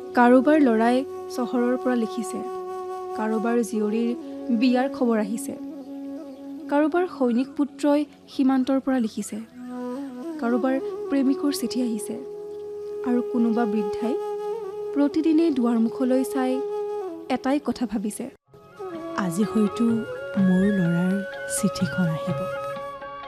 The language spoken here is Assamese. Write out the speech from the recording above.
কাৰোবাৰ ল'ৰাই চহৰৰ পৰা লিখিছে, কাৰোবাৰ জীয়ৰীৰ বিয়াৰ খবৰ আহিছে, কাৰোবাৰ সৈনিক পুত্ৰই সীমান্তৰ পৰা লিখিছে, কাৰোবাৰ প্ৰেমিকৰ চিঠি আহিছে, আৰু কোনোবা বৃদ্ধাই প্ৰতিদিনে দুৱাৰমুখলৈ চাই এটাই কথা ভাবিছে, আজি হয়তো মোৰ ল'ৰাৰ চিঠিখন আহিব।